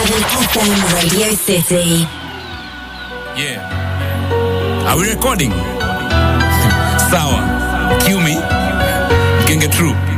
FM Radio City. Yeah. Are we recording? Sawa. Cue me. Genge True.